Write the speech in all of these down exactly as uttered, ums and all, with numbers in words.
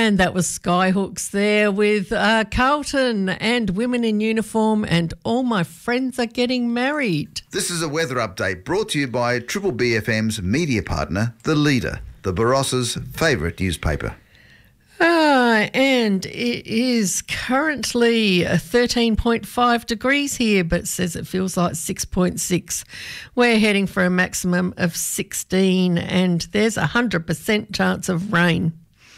And that was Skyhooks there with uh, Carlton and Women in Uniform and All My Friends Are Getting Married. This is a weather update brought to you by Triple B F M's media partner, The Leader, the Barossa's favourite newspaper. Ah, and it is currently thirteen point five degrees here, but says it feels like six point six. We're heading for a maximum of sixteen, and there's a one hundred percent chance of rain.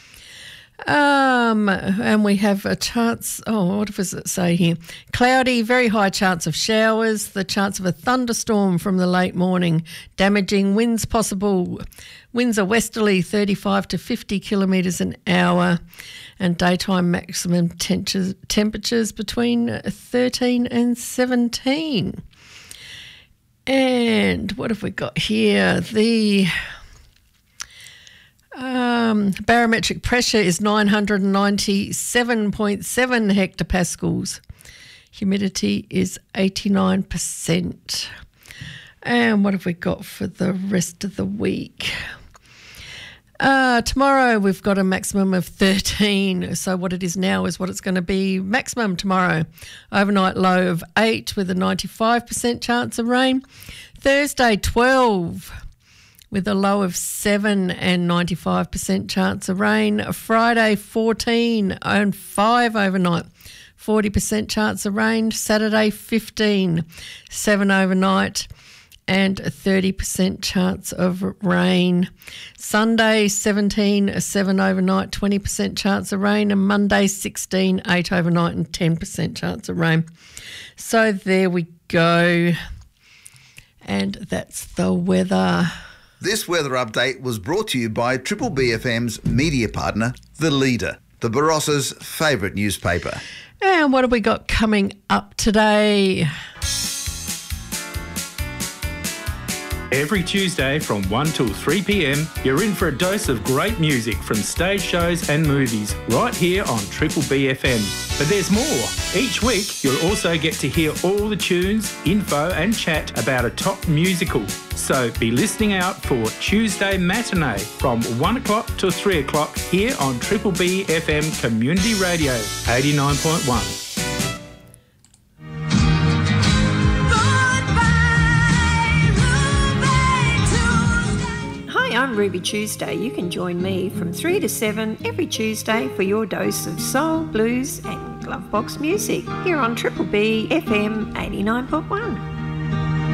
Um, and we have a chance, oh, what does it say here? Cloudy, very high chance of showers, the chance of a thunderstorm from the late morning, damaging winds possible. Winds are westerly, thirty-five to fifty kilometres an hour, and daytime maximum temperatures, temperatures between thirteen and seventeen. And what have we got here? The Um, barometric pressure is nine hundred ninety-seven point seven hectopascals. Humidity is eighty-nine percent. And what have we got for the rest of the week? Uh, tomorrow we've got a maximum of thirteen. So what it is now is what it's going to be maximum tomorrow. Overnight low of eight with a ninety-five percent chance of rain. Thursday, twelve. With a low of seven and ninety-five percent chance of rain. Friday, fourteen and five overnight, forty percent chance of rain. Saturday, fifteen, seven overnight and a thirty percent chance of rain. Sunday, seventeen, seven overnight, twenty percent chance of rain. And Monday, sixteen, eight overnight and ten percent chance of rain. So there we go. And that's the weather. This weather update was brought to you by Triple B F M's media partner, The Leader, the Barossa's favourite newspaper. And what have we got coming up today? Every Tuesday from one till three p m, you're in for a dose of great music from stage shows and movies right here on Triple B F M. But there's more. Each week, you'll also get to hear all the tunes, info and chat about a top musical. So be listening out for Tuesday Matinee from one o'clock to three o'clock here on Triple B F M Community Radio eighty-nine point one. I'm Ruby Tuesday. You can join me from three to seven every Tuesday for your dose of soul, blues and glovebox music here on Triple B F M eighty-nine point one.